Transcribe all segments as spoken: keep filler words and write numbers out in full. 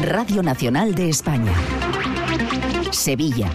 Radio Nacional de España. Sevilla.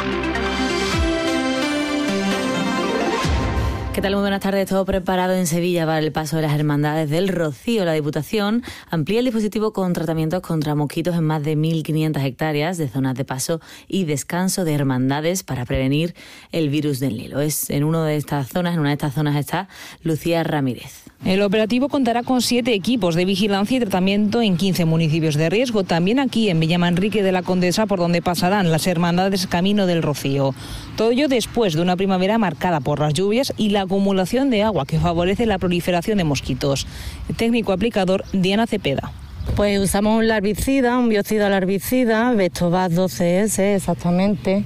¿Qué tal? Muy buenas tardes. Todo preparado en Sevilla para el paso de las Hermandades del Rocío. La Diputación amplía el dispositivo con tratamientos contra mosquitos en más de mil quinientas hectáreas de zonas de paso y descanso de hermandades para prevenir el virus del Nilo. Es en una de estas zonas, en una de estas zonas está Lucía Ramírez. El operativo contará con siete equipos de vigilancia y tratamiento en quince municipios de riesgo. También aquí en Villamanrique de la Condesa, por donde pasarán las hermandades Camino del Rocío. Todo ello después de una primavera marcada por las lluvias y la acumulación de agua que favorece la proliferación de mosquitos. El técnico aplicador Diana Cepeda. Pues usamos un larvicida, un biocida larvicida, Vectobas doce ese exactamente,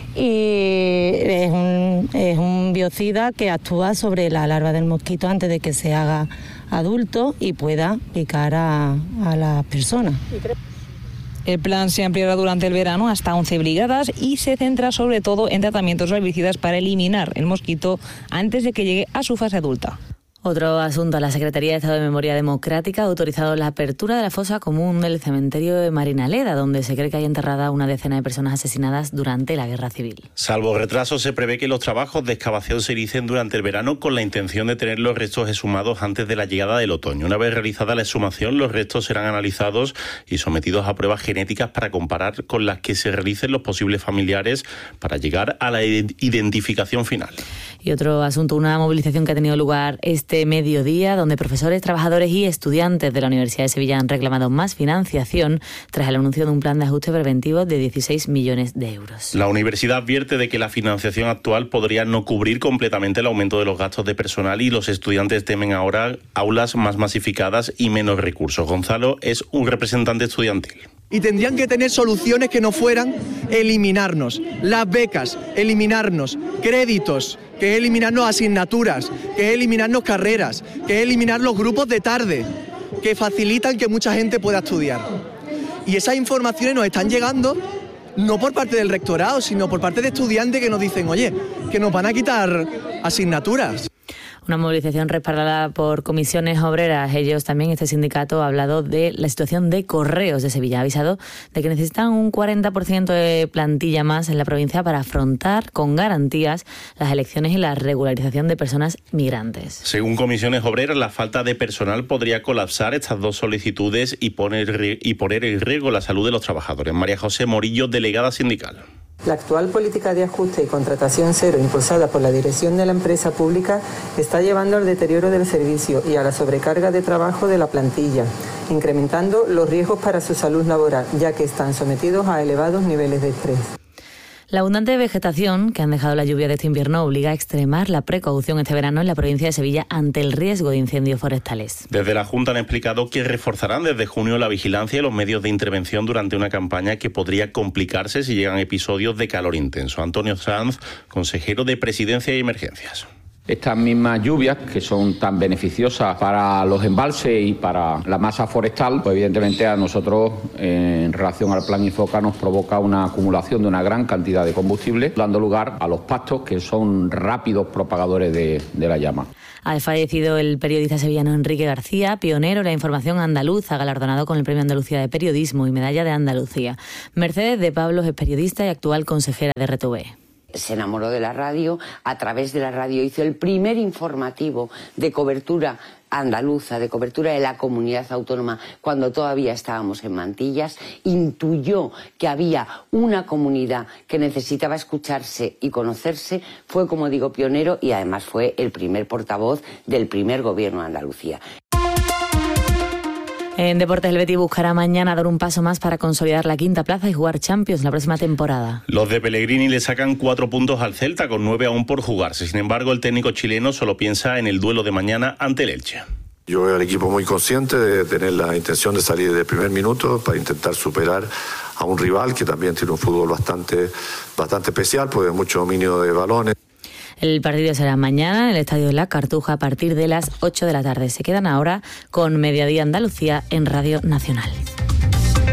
y es un, es un biocida que actúa sobre la larva del mosquito antes de que se haga adulto y pueda picar a, a las personas. El plan se ampliará durante el verano hasta once brigadas y se centra sobre todo en tratamientos herbicidas para eliminar el mosquito antes de que llegue a su fase adulta. Otro asunto, la Secretaría de Estado de Memoria Democrática ha autorizado la apertura de la fosa común del cementerio de Marinaleda, donde se cree que hay enterrada una decena de personas asesinadas durante la Guerra Civil. Salvo retraso, se prevé que los trabajos de excavación se inicien durante el verano con la intención de tener los restos exhumados antes de la llegada del otoño. Una vez realizada la exhumación, los restos serán analizados y sometidos a pruebas genéticas para comparar con las que se realicen los posibles familiares para llegar a la identificación final. Y otro asunto, una movilización que ha tenido lugar este mediodía, donde profesores, trabajadores y estudiantes de la Universidad de Sevilla han reclamado más financiación tras el anuncio de un plan de ajuste preventivo de dieciséis millones de euros. La universidad advierte de que la financiación actual podría no cubrir completamente el aumento de los gastos de personal y los estudiantes temen ahora aulas más masificadas y menos recursos. Gonzalo es un representante estudiantil. Y tendrían que tener soluciones que no fueran eliminarnos las becas, eliminarnos créditos, que es eliminarnos asignaturas, que es eliminarnos carreras, que es eliminar los grupos de tarde, que facilitan que mucha gente pueda estudiar. Y esas informaciones nos están llegando no por parte del rectorado, sino por parte de estudiantes que nos dicen, oye, que nos van a quitar asignaturas. Una movilización respaldada por comisiones obreras. Ellos también, este sindicato, ha hablado de la situación de Correos de Sevilla. Ha avisado de que necesitan un cuarenta por ciento de plantilla más en la provincia para afrontar con garantías las elecciones y la regularización de personas migrantes. Según comisiones obreras, la falta de personal podría colapsar estas dos solicitudes y poner, y poner en riesgo la salud de los trabajadores. María José Morillo, delegada sindical. La actual política de ajuste y contratación cero impulsada por la dirección de la empresa pública está llevando al deterioro del servicio y a la sobrecarga de trabajo de la plantilla, incrementando los riesgos para su salud laboral, ya que están sometidos a elevados niveles de estrés. La abundante vegetación que han dejado la lluvia de este invierno obliga a extremar la precaución este verano en la provincia de Sevilla ante el riesgo de incendios forestales. Desde la Junta han explicado que reforzarán desde junio la vigilancia y los medios de intervención durante una campaña que podría complicarse si llegan episodios de calor intenso. Antonio Sanz, consejero de Presidencia y Emergencias. Estas mismas lluvias, que son tan beneficiosas para los embalses y para la masa forestal, pues evidentemente a nosotros, eh, en relación al plan Infoca, nos provoca una acumulación de una gran cantidad de combustible, dando lugar a los pastos, que son rápidos propagadores de, de la llama. Ha fallecido el periodista sevillano Enrique García, pionero en la información andaluza, galardonado con el Premio Andalucía de Periodismo y Medalla de Andalucía. Mercedes de Pablos es periodista y actual consejera de R T V. Se enamoró de la radio, a través de la radio hizo el primer informativo de cobertura andaluza, de cobertura de la comunidad autónoma, cuando todavía estábamos en mantillas. Intuyó que había una comunidad que necesitaba escucharse y conocerse, fue, como digo, pionero y además fue el primer portavoz del primer gobierno de Andalucía. En deportes, el Betis buscará mañana dar un paso más para consolidar la quinta plaza y jugar Champions la próxima temporada. Los de Pellegrini le sacan cuatro puntos al Celta, con nueve aún por jugarse. Sin embargo, el técnico chileno solo piensa en el duelo de mañana ante el Elche. Yo veo al equipo muy consciente de tener la intención de salir del primer minuto para intentar superar a un rival que también tiene un fútbol bastante, bastante especial, porque mucho dominio de balones. El partido será mañana en el Estadio de la Cartuja a partir de las ocho de la tarde. Se quedan ahora con Mediodía Andalucía en Radio Nacional.